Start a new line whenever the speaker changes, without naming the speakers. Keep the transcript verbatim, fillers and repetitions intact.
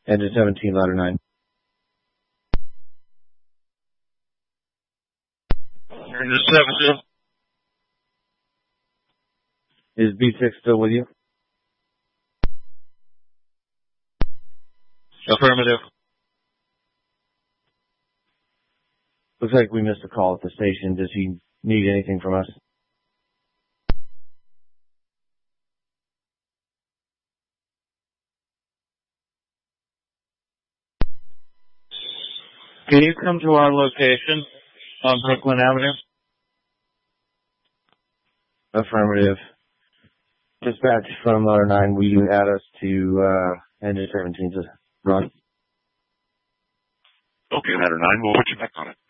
Engine seventeen, ladder nine.
Engine seventeen.
Is B six still with you?
Affirmative.
Looks like we missed a call at the station. Does he need anything from us?
Can you come to our location on Brooklyn Avenue?
Affirmative. Dispatch from ladder nine, will you add us to uh, engine seventeen to run?
Okay, ladder nine, we'll put you back on it.